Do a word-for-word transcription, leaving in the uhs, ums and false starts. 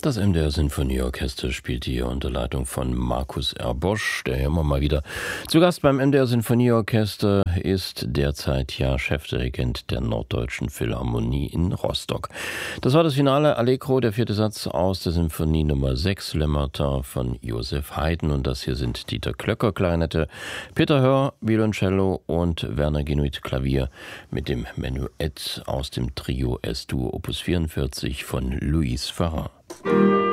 Das M D R Sinfonieorchester spielt hier unter Leitung von Markus R. Bosch, der ja immer mal wieder zu Gast beim M D R Sinfonieorchester ist, derzeit ja Chefdirigent der Norddeutschen Philharmonie in Rostock. Das war das Finale Allegro, der vierte Satz aus der Symphonie Nummer sechs, Le Matin von Joseph Haydn. Und das hier sind Dieter Klöcker Klarinette, Peter Hör Violoncello und Werner Genuit Klavier mit dem Menuett aus dem Trio S-Dur Opus vierundvierzig von Louis Farrin.